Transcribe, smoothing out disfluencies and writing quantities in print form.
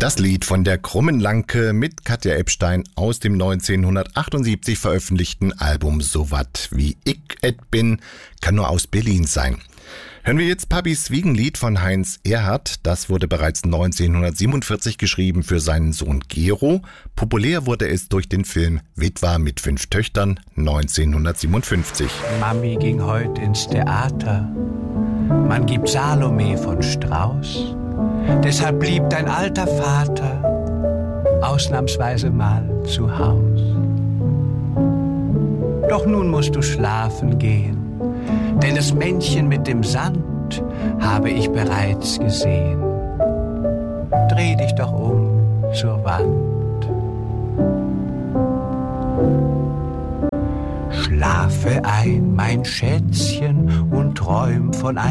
Das Lied von der Krummen Lanke mit Katja Epstein aus dem 1978 veröffentlichten Album So wat wie ich et bin, kann nur aus Berlin sein. Hören wir jetzt Papis Wiegenlied von Heinz Erhardt. Das wurde bereits 1947 geschrieben für seinen Sohn Gero. Populär wurde es durch den Film Witwer mit 5 Töchtern 1957. Mami ging heut ins Theater. Man gibt Salome von Strauß. Deshalb blieb dein alter Vater ausnahmsweise mal zu Haus. Doch nun musst du schlafen gehen, denn das Männchen mit dem Sand habe ich bereits gesehen. Dreh dich doch um zur Wand. Schlafe ein, mein Schätzchen, und träum von einem